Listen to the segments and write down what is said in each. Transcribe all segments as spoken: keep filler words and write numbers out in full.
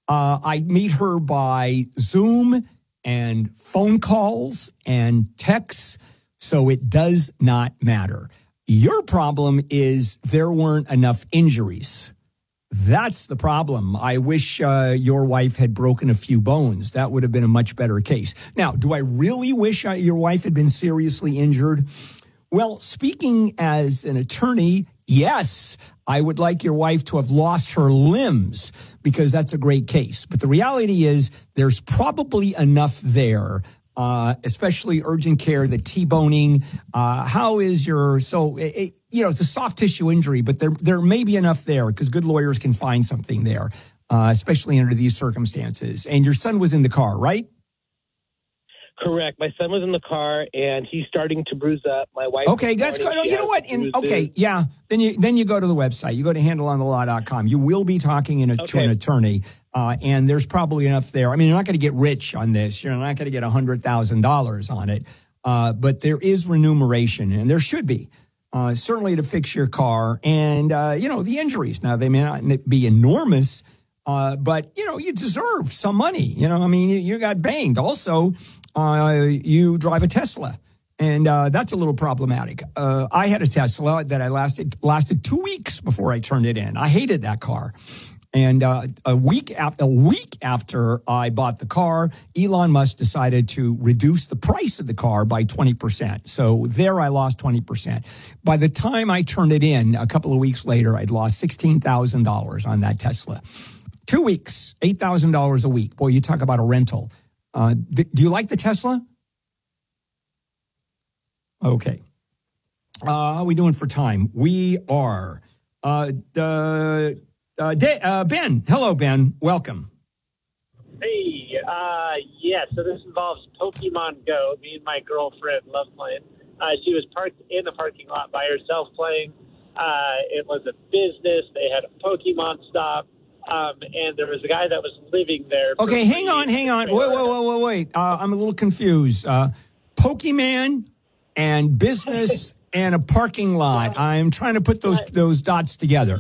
Uh, I meet her by Zoom and phone calls and texts, so it does not matter. Your problem is there weren't enough injuries. That's the problem. I wish uh, your wife had broken a few bones. That would have been a much better case. Now, do I really wish uh, your wife had been seriously injured? Well, speaking as an attorney, yes, I would like your wife to have lost her limbs because that's a great case. But the reality is there's probably enough there, uh, especially urgent care, the T-boning. Uh, how is your, so, it, you know, it's a soft tissue injury, but there, there may be enough there because good lawyers can find something there, uh, especially under these circumstances. And your son was in the car, right? Correct. My son was in the car, and he's starting to bruise up. My wife. Okay, that's good. No, you know what? In, okay, yeah. Then you then you go to the website. You go to handle on the law dot com. You will be talking in a, okay. to an attorney, uh, and there's probably enough there. I mean, you're not going to get rich on this. You're not going to get one hundred thousand dollars on it, uh, but there is remuneration, and there should be, uh, certainly to fix your car. And, uh, you know, the injuries. Now, they may not be enormous, uh, but, you know, you deserve some money. You know, I mean, you, you got banged. Also, Uh, you drive a Tesla, and uh, that's a little problematic. Uh, I had a Tesla that I lasted lasted two weeks before I turned it in. I hated that car, and uh, a week after a week after I bought the car, Elon Musk decided to reduce the price of the car by twenty percent. So there, I lost twenty percent. By the time I turned it in, a couple of weeks later, I'd lost sixteen thousand dollars on that Tesla. Two weeks, eight thousand dollars a week. Boy, you talk about a rental. Uh, th- do you like the Tesla? Okay. Uh, how are we doing for time? We are. Uh, uh, uh, De- uh, Ben. Hello, Ben. Welcome. Hey. Uh, yeah, so this involves Pokemon Go. Me and my girlfriend love playing. Uh, she was parked in the parking lot by herself playing. Uh, it was a business. They had a Pokemon stop. Um, and there was a guy that was living there. Okay, hang on, hang on. Wait, wait, wait, wait, wait. Uh, I'm a little confused. Uh, Pokemon and business and a parking lot. I'm trying to put those those dots together.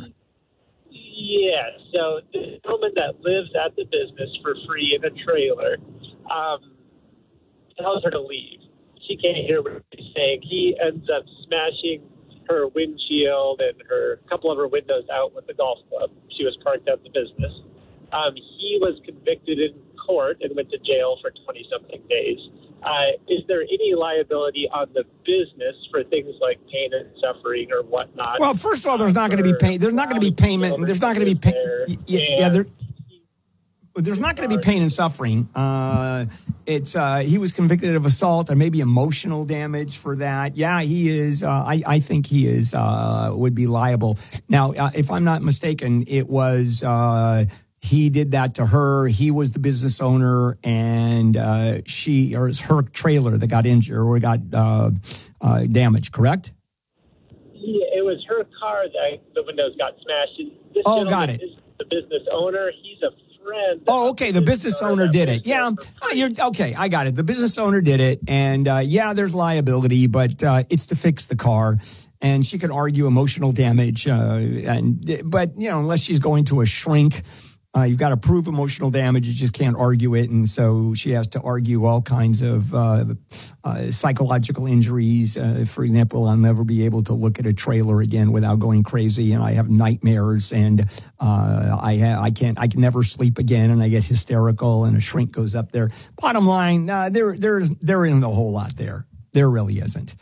Yeah, so the gentleman that lives at the business for free in a trailer um, tells her to leave. She can't hear what he's saying. He ends up smashing her windshield and her a couple of her windows out with the golf club. She was parked at the business. Um, he was convicted in court and went to jail for twenty-something days. Uh, is there any liability on the business for things like pain and suffering or whatnot? Well, first of all, there's not going to be pain. There's not going to be payment. There's not going to be pain. Yeah, yeah there, there's not going to be pain and suffering. Uh, it's uh, he was convicted of assault and maybe emotional damage for that. Yeah, he is. Uh, I, I think he is uh, would be liable. Now, uh, if I'm not mistaken, it was uh, he did that to her. He was the business owner, and uh, she or it's her trailer that got injured or got uh, uh, damaged. Correct? Yeah, it was her car that the windows got smashed. This oh, got it. Is the business owner. He's a friend. Oh, okay. The business owner did it. Yeah. Oh, you're okay. I got it. The business owner did it. And uh, yeah, there's liability, but uh, it's to fix the car. And she could argue emotional damage. Uh, and But, you know, unless she's going to a shrink, uh, you've got to prove emotional damage. You just can't argue it. And so she has to argue all kinds of uh, uh, psychological injuries. Uh, for example, I'll never be able to look at a trailer again without going crazy. And I have nightmares and uh, I, ha- I can't, I can never sleep again. And I get hysterical and a shrink goes up there. Bottom line, uh, there, there's, there isn't a whole lot there. There really isn't.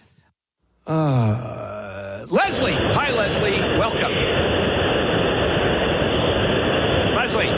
Uh, Leslie. Hi, Leslie. Welcome. Leslie.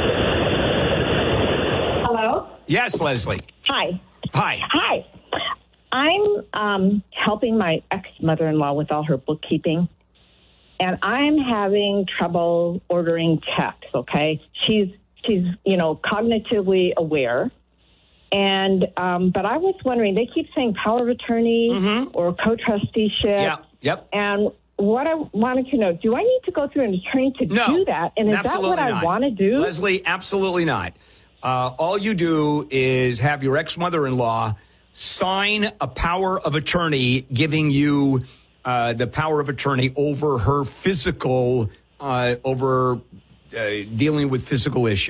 Hello? Yes, Leslie. Hi. Hi. Hi. I'm um, helping my ex-mother-in-law with all her bookkeeping, and I'm having trouble ordering checks, okay? She's, she's you know, cognitively aware, and um, but I was wondering, they keep saying power of attorney mm-hmm. or co-trusteeship. Yeah, yep. And what I wanted to know, do I need to go through an attorney to no, do that? And is that what I not. want to do? Leslie, absolutely not. Uh, all you do is have your ex-mother-in-law sign a power of attorney giving you uh, the power of attorney over her physical, uh, over uh, dealing with physical issues.